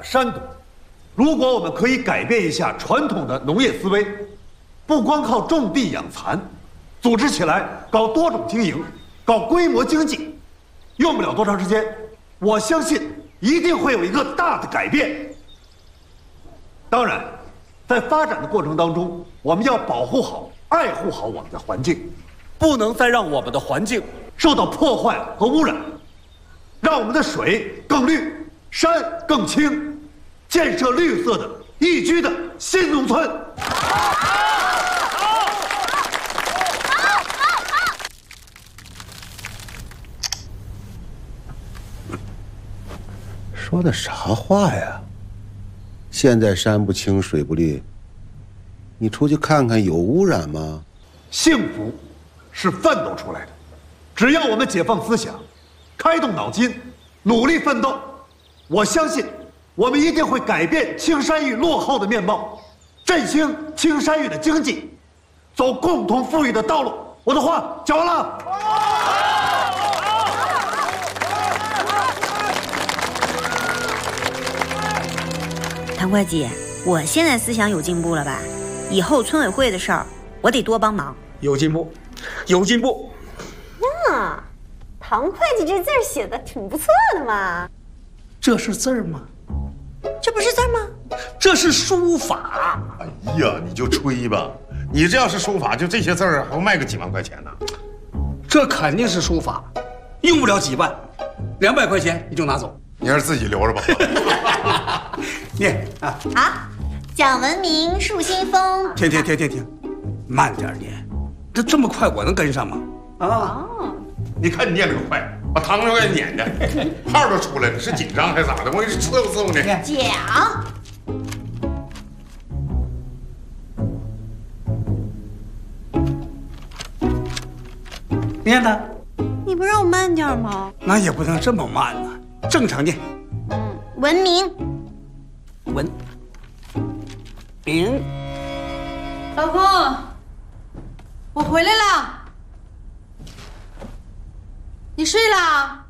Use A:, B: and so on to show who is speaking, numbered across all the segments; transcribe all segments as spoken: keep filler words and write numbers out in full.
A: 山东。如果我们可以改变一下传统的农业思维，不光靠种地养蚕，组织起来搞多种经营，搞规模经济，用不了多长时间，我相信一定会有一个大的改变。当然，在发展的过程当中，我们要保护好、爱护好我们的环境，不能再让我们的环境受到破坏和污染，让我们的水更绿，山更青，建设绿色的宜居的新农村。
B: 说的啥话呀？现在山不青水不绿，你出去看看有污染吗？
A: 幸福是奋斗出来的，只要我们解放思想，开动脑筋，努力奋斗，我相信我们一定会改变青山峪落后的面貌，振兴青山峪的经济，走共同富裕的道路。我的话讲完了。
C: 唐会计，我现在思想有进步了吧？以后村委会的事儿，我得多帮忙。
D: 有进步，有进步。
E: 呀，唐会计这字儿写的挺不错的嘛。
D: 这是字儿吗？
E: 这不是字儿吗？
D: 这是书法。
F: 哎呀，你就吹吧，你这要是书法，就这些字儿还卖个几万块钱呢。
D: 这肯定是书法，用不了几万，两百块钱你就拿走。
F: 你还是自己留着吧。
D: 念啊！
E: 好，讲文明树新风。
D: 停停停停停，慢点念，这这么快我能跟上吗？啊！
E: 哦，
F: 你看你念这个快，把糖都给撵的，泡都出来了，是紧张还是咋的？我给你伺候伺候呢。
E: 讲。
D: 念呢？
E: 你不让我慢点吗？
D: 那也不能这么慢呢，正常念。
E: 嗯，文明。
D: 文明。
G: 老公，我回来了，你睡了？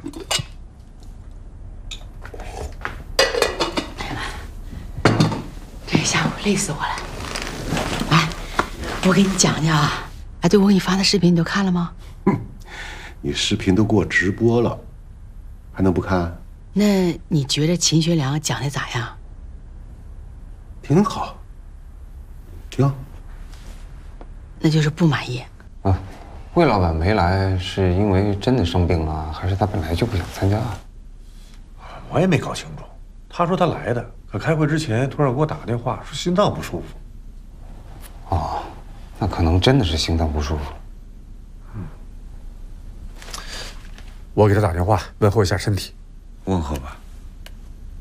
H: 哎呀妈，这个下午累死我了。哎，我给你讲讲啊，哎，对我给你发的视频你都看了吗？
B: 哼，你视频都给我直播了，还能不看？
H: 那你觉得秦学良讲的咋样？
B: 挺好，挺好。
H: 那就是不满意。
I: 啊，魏老板没来是因为真的生病了，还是他本来就不想参加？
A: 我也没搞清楚。他说他来的，可开会之前突然给我打个电话，说心脏不舒服。
I: 哦，那可能真的是心脏不舒服。
A: 嗯，我给他打电话问候一下身体。
J: 问候吧。